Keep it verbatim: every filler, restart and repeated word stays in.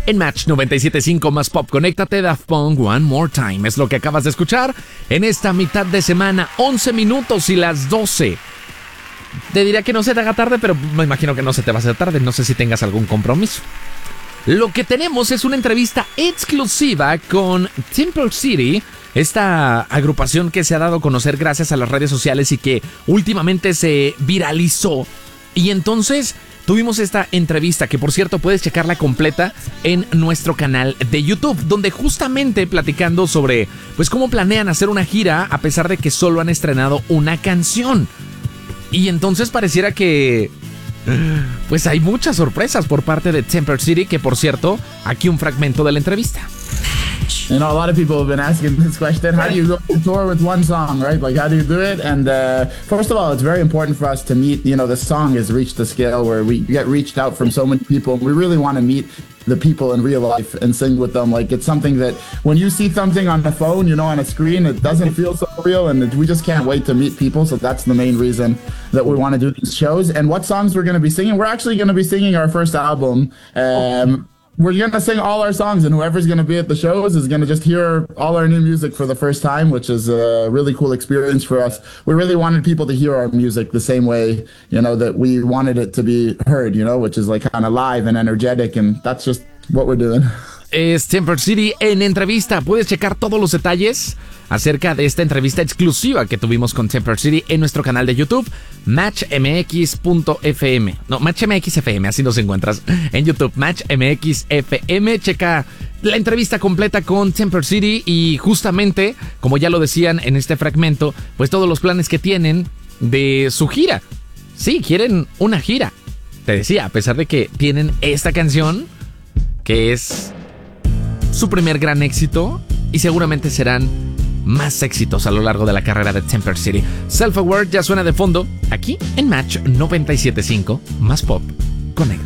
En Match noventa y siete punto cinco más Pop, conéctate. Daft Punk, One More Time es lo que acabas de escuchar en esta mitad de semana. once minutos y las doce. Te diría que no se te haga tarde, pero me imagino que no se te va a hacer tarde. No sé si tengas algún compromiso. Lo que tenemos es una entrevista exclusiva con Temple City, esta agrupación que se ha dado a conocer gracias a las redes sociales y que últimamente se viralizó. Y entonces tuvimos esta entrevista, que por cierto puedes checarla completa en nuestro canal de YouTube, donde justamente platicando sobre pues cómo planean hacer una gira a pesar de que solo han estrenado una canción. Y entonces pareciera que pues hay muchas sorpresas por parte de Temple City, que por cierto, aquí un fragmento de la entrevista. You know, a lot of people have been asking this question. How do you go to tour with one song, right? Like, how do you do it? And uh, first of all, it's very important for us to meet, you know, the song has reached the scale where we get reached out from so many people. We really want to meet the people in real life and sing with them. Like, it's something that when you see something on the phone, you know, on a screen, it doesn't feel so real, and we just can't wait to meet people. So that's the main reason that we want to do these shows. And what songs we're going to be singing? We're actually going to be singing our first album. Um, We're going to sing all our songs, and whoever's going to be at the shows is going to just hear all our new music for the first time, which is a really cool experience for us. We really wanted people to hear our music the same way, you know, that we wanted it to be heard, you know, which is like kind of live and energetic, and that's just what we're doing. Es Temple City en entrevista. Puedes checar todos los detalles acerca de esta entrevista exclusiva que tuvimos con Temple City en nuestro canal de YouTube, match m x punto f m. No, Match M X F M, así nos encuentras en YouTube, Match M X F M. Checa la entrevista completa con Temple City y justamente, como ya lo decían en este fragmento, pues todos los planes que tienen de su gira. Sí, quieren una gira. Te decía, a pesar de que tienen esta canción, que es su primer gran éxito, y seguramente serán más éxitos a lo largo de la carrera de Temple City. Self Aware ya suena de fondo aquí en Match noventa y siete punto cinco más Pop. Conecta.